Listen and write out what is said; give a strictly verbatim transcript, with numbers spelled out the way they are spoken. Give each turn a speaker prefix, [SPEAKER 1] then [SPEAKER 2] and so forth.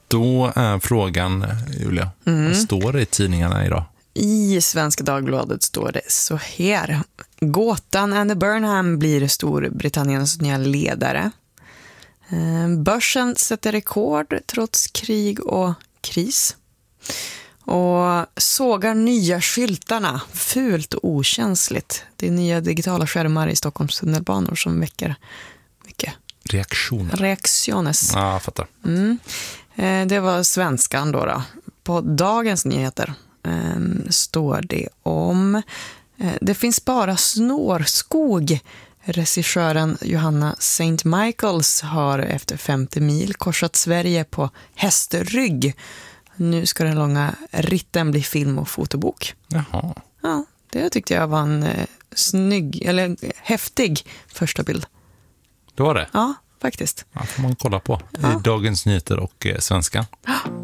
[SPEAKER 1] Då är frågan, Julia, mm. vad står det i tidningarna idag?
[SPEAKER 2] I Svenska Dagbladet står det så här. Gåtan Andy Burnham blir Storbritanniens nya ledare. Börsen sätter rekord trots krig och kris. Och sågar nya skyltarna. Fult och okänsligt. Det är nya digitala skärmar i Stockholms tunnelbanor som väcker mycket
[SPEAKER 1] reaktioner.
[SPEAKER 2] Reaktiones.
[SPEAKER 1] Ja, jag fattar.
[SPEAKER 2] Mm. Det var svenskan då, då. På Dagens Nyheter eh, står det om eh, det finns bara snårskog. Regissören Johanna Saint Michaels har efter femtio mil korsat Sverige på hästrygg. Nu ska den långa ritten bli film- och fotobok.
[SPEAKER 1] Jaha.
[SPEAKER 2] Ja, det tyckte jag var en eh, snygg, eller häftig första bild.
[SPEAKER 1] Det var det?
[SPEAKER 2] Ja, faktiskt.
[SPEAKER 1] Ja, får man kolla på
[SPEAKER 2] ja.
[SPEAKER 1] i Dagens Nyheter och eh, Svenskan.